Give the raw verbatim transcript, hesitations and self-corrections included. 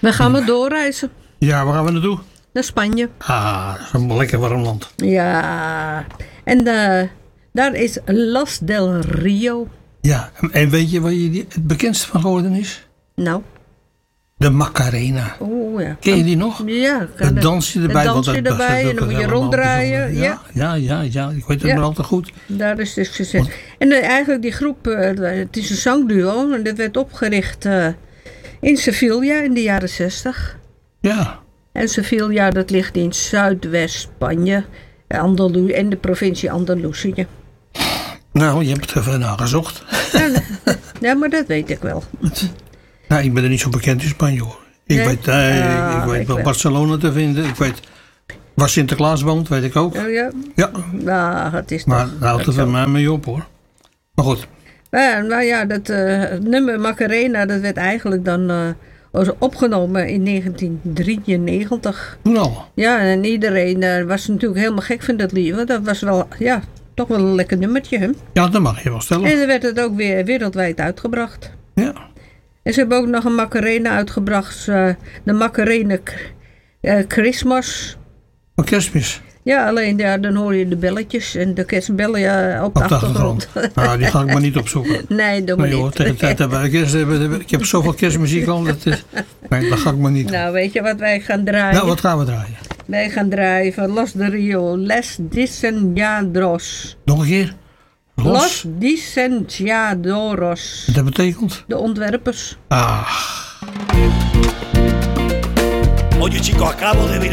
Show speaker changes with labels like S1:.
S1: We gaan maar doorreizen.
S2: Ja, waar gaan we naartoe?
S1: Naar Spanje.
S2: Ah, dat is een lekker warm land.
S1: Ja. En uh, daar is Las del Rio.
S2: Ja, en weet je waar je die, het bekendste van geworden is?
S1: Nou.
S2: De Macarena.
S1: Oh ja.
S2: Ken je die nog?
S1: Ja.
S2: Het dansje erbij.
S1: Het dansje
S2: want dat,
S1: erbij
S2: dat,
S1: en dan
S2: dat
S1: moet je ronddraaien. Ja.
S2: Ja, ja, ja, ja. Ik weet het
S1: ja.
S2: maar al te goed.
S1: Daar is dus gezet. En uh, eigenlijk die groep, uh, het is een zangduo. En dat werd opgericht uh, in Sevilla in de jaren zestig.
S2: Ja.
S1: En Sevilla, dat ligt in Zuidwest-Spanje. Andalu- en de provincie Andalusië.
S2: Nou, je hebt het even nagezocht.
S1: Ja, ja, maar dat weet ik wel.
S2: Nou, ik ben er niet zo bekend in Spanje hoor. Ik
S1: Nee?
S2: weet, uh,
S1: Ja,
S2: ik weet
S1: ik
S2: wel
S1: wel.
S2: Barcelona te vinden. Ik weet waar Sinterklaas woont, weet ik ook.
S1: Oh ja?
S2: Ja,
S1: Nou, het is
S2: maar
S1: toch...
S2: daar houdt het
S1: zo.
S2: van mij mee op hoor. Maar goed.
S1: Nou, nou ja, dat uh, nummer Macarena, dat werd eigenlijk dan uh, was opgenomen in negentien drieënnegentig.
S2: Toen al.
S1: Ja, en iedereen uh, was natuurlijk helemaal gek van dat lied. Want dat was wel, ja, toch wel een lekker nummertje, hè?
S2: Ja, dat mag je wel stellen.
S1: En dan werd het ook weer wereldwijd uitgebracht.
S2: Ja.
S1: En ze hebben ook nog een Macarena uitgebracht. Uh, de Macarena uh, Christmas.
S2: Voor kerstmis.
S1: Ja, alleen ja, dan hoor je de belletjes en de kerstbellen uh, op de
S2: Op de
S1: achtergrond.
S2: achtergrond. Nou, die ga ik maar niet opzoeken.
S1: Nee, doe maar
S2: Nee hoor,
S1: niet.
S2: tegen de tijd dat wij kerst hebben. Ik heb zoveel kerstmuziek al. Dat is, nee, dat ga ik maar niet.
S1: Nou, weet je wat wij gaan draaien?
S2: Nou, wat gaan we draaien?
S1: Wij gaan draaien van Los de Rio, Les Diseñados.
S2: Nog een keer? Los.
S1: Los Diseñados.
S2: Wat dat betekent?
S1: De ontwerpers.
S2: Ah.
S3: Oye chicos, acabo de ver